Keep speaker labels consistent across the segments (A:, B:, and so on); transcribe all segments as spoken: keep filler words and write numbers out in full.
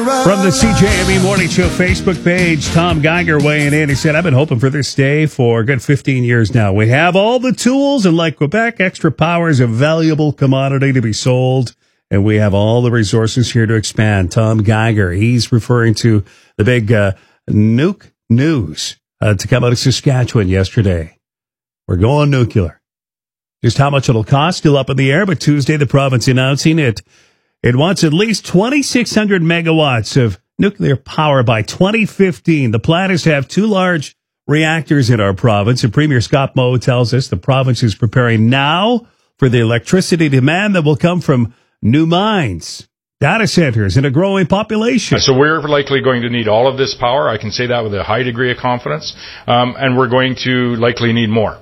A: From the C J M E Morning Show Facebook page, Tom Geiger weighing in. He said, I've been hoping for this day for a good fifteen years now. We have all the tools, and like Quebec, extra power is a valuable commodity to be sold, and we have all the resources here to expand. Tom Geiger, he's referring to the big uh, nuke news uh, to come out of Saskatchewan yesterday. We're going nuclear. Just how much it'll cost, still up in the air, but Tuesday the province announcing it. It wants at least twenty-six hundred megawatts of nuclear power by twenty fifteen. The plan is to have two large reactors in our province, and Premier Scott Moe tells us the province is preparing now for the electricity demand that will come from new mines, data centers, and a growing population.
B: So we're likely going to need all of this power. I can say that with a high degree of confidence, um, and we're going to likely need more.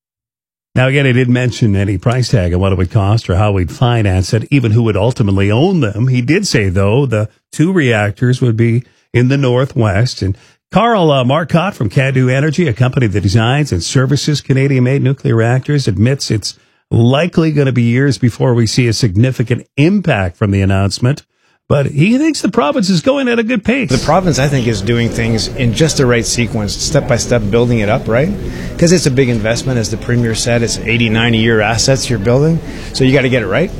A: Now, again, he didn't mention any price tag on what it would cost or how we'd finance it, even who would ultimately own them. He did say, though, the two reactors would be in the Northwest. And Carl uh, Marcotte from CANDU Energy, a company that designs and services Canadian-made nuclear reactors, admits it's likely going to be years before we see a significant impact from the announcement. But he thinks the province is going at a good pace.
C: The province, I think, is doing things in just the right sequence, step by step, building it up, right? Because it's a big investment, as the Premier said. It's eighty, ninety-year assets you're building, so you got to get it right.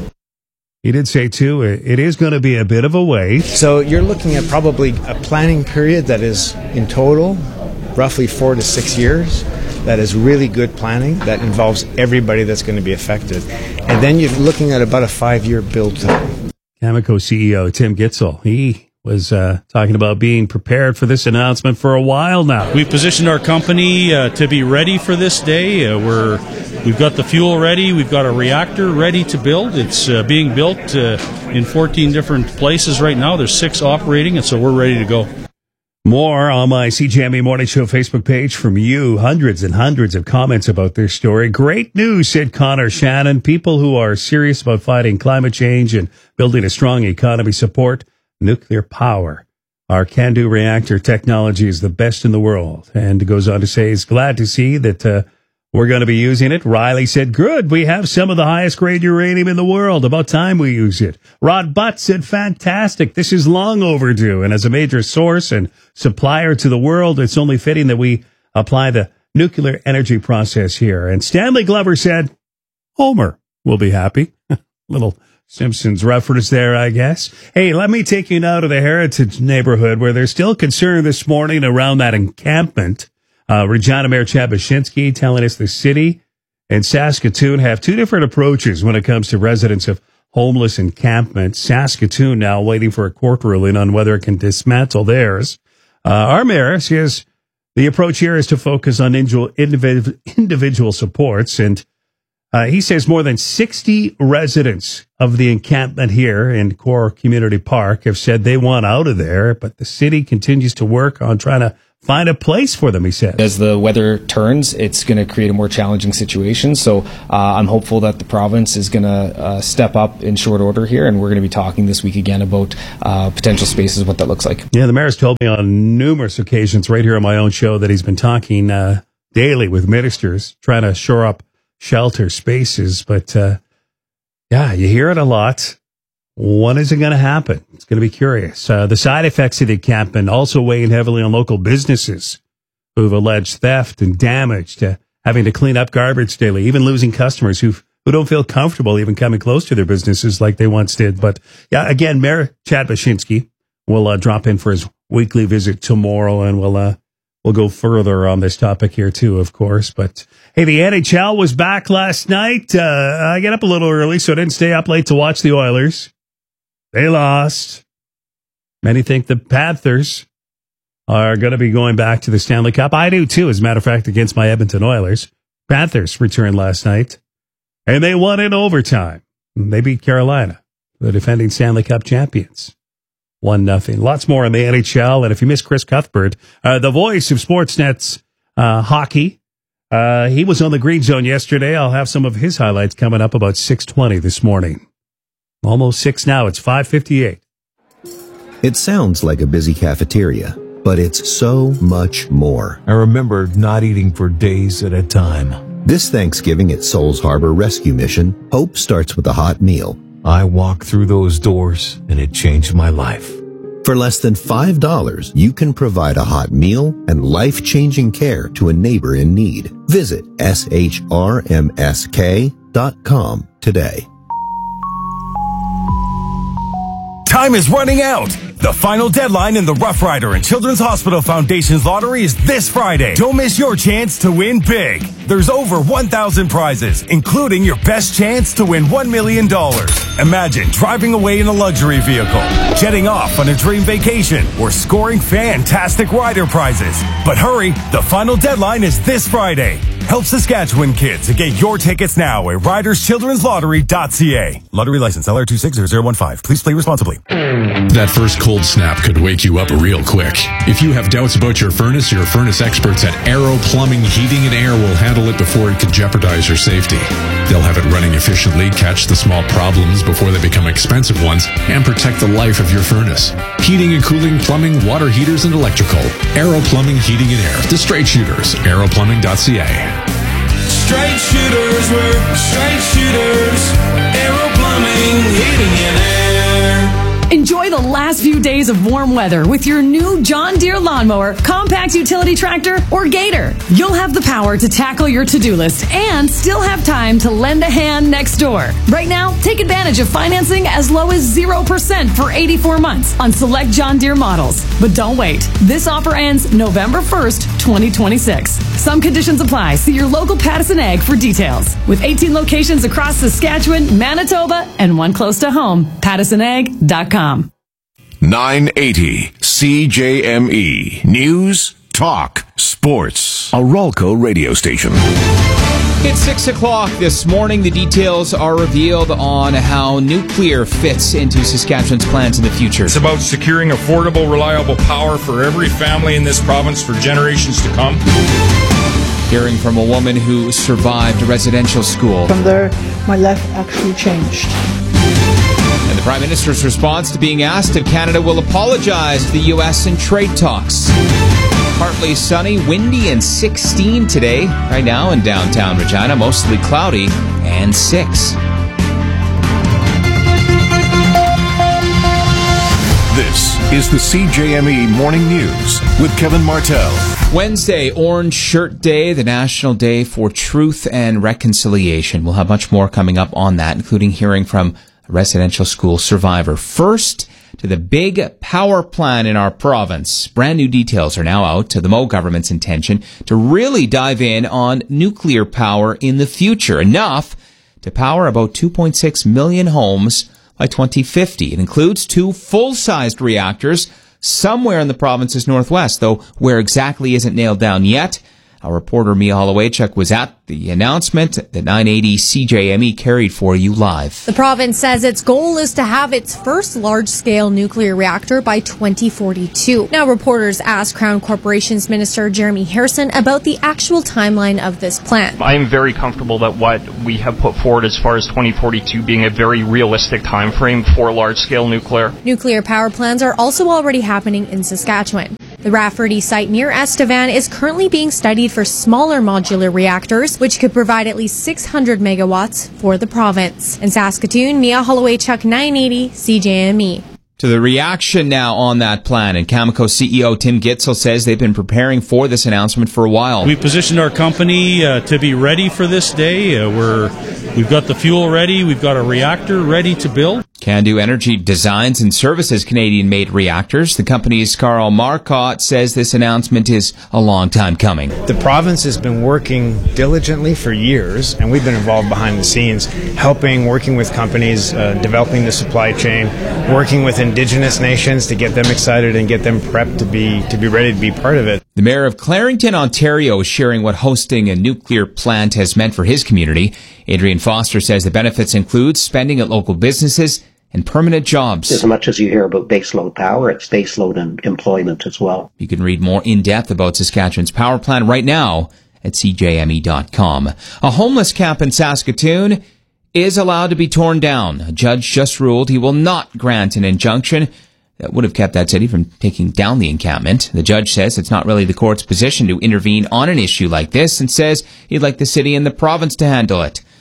A: He did say, too, it is going to be a bit of a wait.
C: So you're looking at probably a planning period that is, in total, roughly four to six years. That is really good planning that involves everybody that's going to be affected. And then you're looking at about a five-year build time.
A: Cameco C E O Tim Gitzel, he was uh, talking about being prepared for this announcement for a while now.
D: We've positioned our company uh, to be ready for this day. Uh, we're, we've got the fuel ready. We've got a reactor ready to build. It's uh, being built uh, in fourteen different places right now. There's six operating, and so we're ready to go.
A: More on my C J M E Morning Show Facebook page from you. Hundreds and hundreds of comments about this story. Great news, said Connor Shannon. People who are serious about fighting climate change and building a strong economy support nuclear power. Our CANDU reactor technology is the best in the world. And goes on to say he's glad to see that uh, we're going to be using it. Riley said, good, we have some of the highest grade uranium in the world. About time we use it. Rod Butt said, fantastic. This is long overdue. And as a major source and supplier to the world, it's only fitting that we apply the nuclear energy process here. And Stanley Glover said, Homer will be happy. Little Simpsons reference there, I guess. Hey, let me take you now to the Heritage neighborhood where there's still concern this morning around that encampment. Uh, Regina Mayor Chad Baczynski telling us the city and Saskatoon have two different approaches when it comes to residents of homeless encampments. Saskatoon now waiting for a court ruling on whether it can dismantle theirs. Uh, our mayor says the approach here is to focus on individual, individual supports. And uh, he says more than sixty residents of the encampment here in Core Community Park have said they want out of there, but the city continues to work on trying to find a place for them, he said.
E: As the weather turns, it's going to create a more challenging situation. So uh, I'm hopeful that the province is going to uh, step up in short order here, and we're going to be talking this week again about uh, potential spaces, what that looks like.
A: Yeah, the mayor's told me on numerous occasions right here on my own show that he's been talking uh, daily with ministers, trying to shore up shelter spaces. But, uh, yeah, you hear it a lot. When is it going to happen? It's going to be curious. Uh, the side effects of the encampment also weighing heavily on local businesses who've alleged theft and damage to having to clean up garbage daily, even losing customers who who don't feel comfortable even coming close to their businesses like they once did. But yeah, again, Mayor Chad Baczynski will uh, drop in for his weekly visit tomorrow, and we'll uh, we'll go further on this topic here too, of course. But hey, the N H L was back last night. Uh, I get up a little early, so I didn't stay up late to watch the Oilers. They lost. Many think the Panthers are going to be going back to the Stanley Cup. I do, too, as a matter of fact, against my Edmonton Oilers. Panthers returned last night, and they won in overtime. They beat Carolina, the defending Stanley Cup champions. One nothing. Lots more in the N H L, and if you miss Chris Cuthbert, uh, the voice of Sportsnet's uh, hockey, uh, he was on the Green Zone yesterday. I'll have some of his highlights coming up about six twenty this morning. Almost six now. It's five fifty-eight.
F: It sounds like a busy cafeteria, but it's so much more.
G: I remember not eating for days at a time.
F: This Thanksgiving at Souls Harbor Rescue Mission, hope starts with a hot meal.
G: I walked through those doors, and it changed my life.
F: For less than five dollars, you can provide a hot meal and life-changing care to a neighbor in need. Visit S H R M S K dot com today.
H: Time is running out. The final deadline in the Rough Rider and Children's Hospital Foundation's lottery is this Friday. Don't miss your chance to win big. There's over one thousand prizes, including your best chance to win one million dollars. Imagine driving away in a luxury vehicle, jetting off on a dream vacation, or scoring fantastic rider prizes. But hurry, the final deadline is this Friday. Help Saskatchewan kids and get your tickets now at riders children's lottery dot c a. Lottery license L R two six zero zero one five. Please play responsibly.
I: That first cold snap could wake you up real quick. If you have doubts about your furnace, your furnace experts at Aero Plumbing Heating and Air will handle it before it could jeopardize your safety. They'll have it running efficiently, catch the small problems before they become expensive ones, and protect the life of your furnace. Heating and cooling, plumbing, water heaters, and electrical. Aero Plumbing Heating and Air. The Straight Shooters. aero plumbing dot c a.
J: Straight shooters, we're straight shooters. Aero Plumbing, Heating and Air.
K: Enjoy the last few days of warm weather with your new John Deere lawnmower, compact utility tractor, or Gator. You'll have the power to tackle your to-do list and still have time to lend a hand next door. Right now, take advantage of financing as low as zero percent for eighty-four months on select John Deere models. But don't wait. This offer ends November first, twenty twenty-six. Some conditions apply. See your local Pattison Ag for details. With eighteen locations across Saskatchewan, Manitoba, and one close to home, pattison ag dot com.
L: nine eighty C J M E News, Talk, Sports. A Ralco radio station.
M: It's six o'clock this morning. The details are revealed on how nuclear fits into Saskatchewan's plans in the future.
B: It's about securing affordable, reliable power for every family in this province for generations to come.
M: Hearing from a woman who survived residential school.
N: From there, my life actually changed.
M: And the Prime Minister's response to being asked if Canada will apologize to the U S in trade talks. Partly sunny, windy, and sixteen today. Right now in downtown Regina, mostly cloudy, and six.
L: This is the C J M E Morning News with Kevin Martell.
M: Wednesday, Orange Shirt Day, the National Day for Truth and Reconciliation. We'll have much more coming up on that, including hearing from a residential school survivor. First, to the big power plan in our province. Brand new details are now out to the Moe government's intention to really dive in on nuclear power in the future. Enough to power about two point six million homes by twenty fifty. It includes two full-sized reactors somewhere in the province's northwest, though where exactly isn't nailed down yet. Our reporter Mia Holowaychuk was at the announcement that nine eighty C J M E carried for you live.
O: The province says its goal is to have its first large-scale nuclear reactor by twenty forty-two. Now, reporters asked Crown Corporations Minister Jeremy Harrison about the actual timeline of this plan.
P: I am very comfortable that what we have put forward as far as twenty forty-two being a very realistic time frame for large-scale nuclear.
O: Nuclear power plants are also already happening in Saskatchewan. The Rafferty site near Estevan is currently being studied for smaller modular reactors, which could provide at least six hundred megawatts for the province. In Saskatoon, Mia Holowaychuk, nine eighty C J M E.
M: To the reaction now on that plan, and Cameco C E O Tim Gitzel says they've been preparing for this announcement for a while.
D: We positioned our company uh, to be ready for this day. Uh, we're we've got the fuel ready, we've got a reactor ready to build.
M: Candu Energy designs and services Canadian-made reactors. The company's Carl Marcotte says this announcement is a long time coming.
C: The province has been working diligently for years, and we've been involved behind the scenes, helping, working with companies, uh, developing the supply chain, working with Indigenous nations to get them excited and get them prepped to be to be ready to be part of it.
M: The mayor of Clarington, Ontario, is sharing what hosting a nuclear plant has meant for his community. Adrian Foster says the benefits include spending at local businesses and permanent jobs.
Q: As much as you hear about baseload power, it's baseload and employment as well.
M: You can read more in depth about Saskatchewan's power plan right now at c j m e dot com. A homeless camp in Saskatoon is allowed to be torn down. A judge just ruled he will not grant an injunction that would have kept that city from taking down the encampment. The judge says it's not really the court's position to intervene on an issue like this and says he'd like the city and the province to handle it.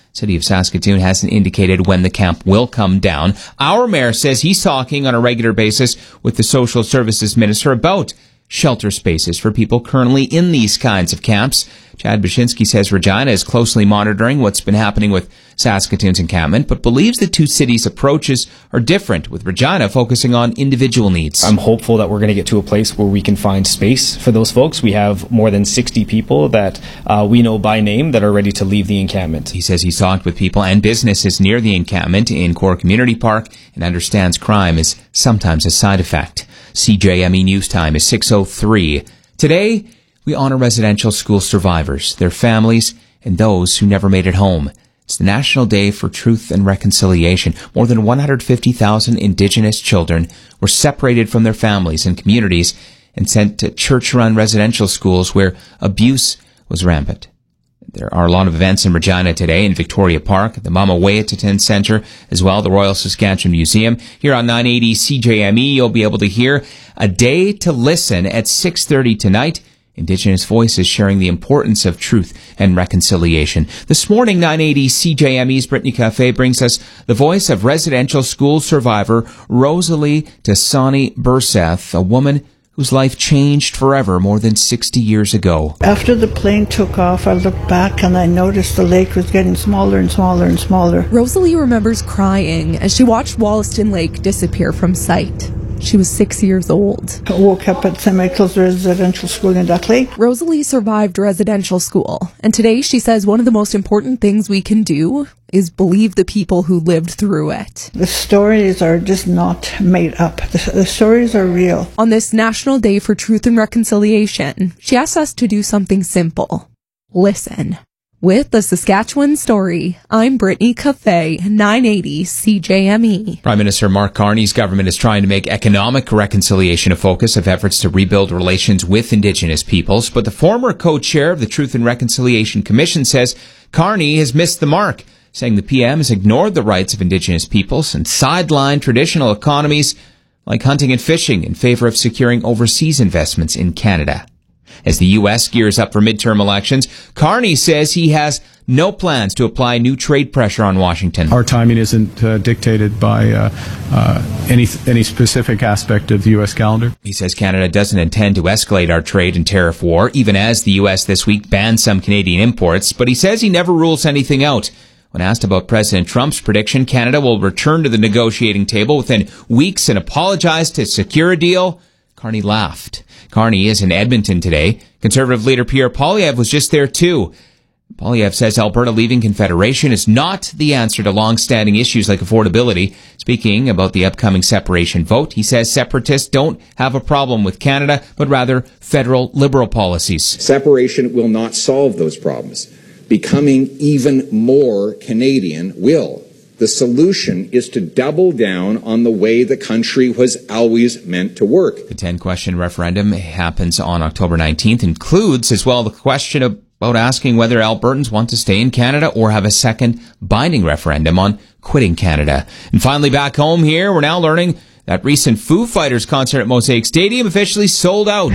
M: City of Saskatoon hasn't indicated when the camp will come down. Our mayor says he's talking on a regular basis with the social services minister about shelter spaces for people currently in these kinds of camps. Chad Bashinsky says Regina is closely monitoring what's been happening with Saskatoon's encampment, but believes the two cities' approaches are different, with Regina focusing on individual needs.
E: I'm hopeful that we're going to get to a place where we can find space for those folks. We have more than sixty people that uh, we know by name that are ready to leave the encampment.
M: He says he's talked with people and businesses near the encampment in Core Community Park and understands crime is sometimes a side effect. C J M E News Time is six oh three. Today, we honor residential school survivors, their families, and those who never made it home. It's the National Day for Truth and Reconciliation. More than one hundred fifty thousand Indigenous children were separated from their families and communities and sent to church-run residential schools where abuse was rampant. There are a lot of events in Regina today in Victoria Park, the Mama Wahpeton Centre, as well the Royal Saskatchewan Museum. Here on nine eighty C J M E, you'll be able to hear A Day to Listen at six thirty tonight. Indigenous voices sharing the importance of truth and reconciliation. This morning, nine eighty C J M E's Brittany Cafe brings us the voice of residential school survivor Rosalie Tassani Burseth, a woman whose life changed forever more than sixty years ago.
N: After the plane took off, I looked back and I noticed the lake was getting smaller and smaller and smaller.
R: Rosalie remembers crying as she watched Wollaston Lake disappear from sight. She was six years old.
N: I woke up at Saint Michael's Residential School in Duck Lake.
R: Rosalie survived residential school, and today she says one of the most important things we can do is believe the people who lived through it.
N: The stories are just not made up. The, the stories are real.
R: On this National Day for Truth and Reconciliation, she asks us to do something simple. Listen. With the Saskatchewan Story, I'm Brittany Cafe, nine eighty C J M E.
M: Prime Minister Mark Carney's government is trying to make economic reconciliation a focus of efforts to rebuild relations with Indigenous peoples, but the former co-chair of the Truth and Reconciliation Commission says Carney has missed the mark, saying the P M has ignored the rights of Indigenous peoples and sidelined traditional economies like hunting and fishing in favor of securing overseas investments in Canada. As the U S gears up for midterm elections, Carney says he has no plans to apply new trade pressure on Washington.
S: Our timing isn't uh, dictated by uh, uh, any any specific aspect of the U S calendar.
M: He says Canada doesn't intend to escalate our trade and tariff war, even as the U S this week banned some Canadian imports, but he says he never rules anything out. When asked about President Trump's prediction Canada will return to the negotiating table within weeks and apologize to secure a deal, Carney laughed. Carney is in Edmonton today. Conservative leader Pierre Poilievre was just there too. Poilievre says Alberta leaving Confederation is not the answer to long-standing issues like affordability. Speaking about the upcoming separation vote, he says separatists don't have a problem with Canada, but rather federal liberal policies.
T: Separation will not solve those problems. Becoming even more Canadian will. The solution is to double down on the way the country was always meant to work.
M: The ten-question referendum happens on October nineteenth, includes as well the question about asking whether Albertans want to stay in Canada or have a second binding referendum on quitting Canada. And finally, back home here, we're now learning that recent Foo Fighters concert at Mosaic Stadium officially sold out.